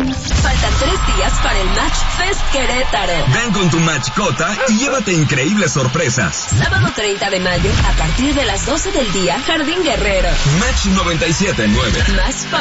Faltan 3 días para el Match Fest Querétaro. Ven con tu mascota y llévate increíbles sorpresas. Sábado 30 de mayo, a partir de las 12 del día, Jardín Guerrero. Match 97.9. Más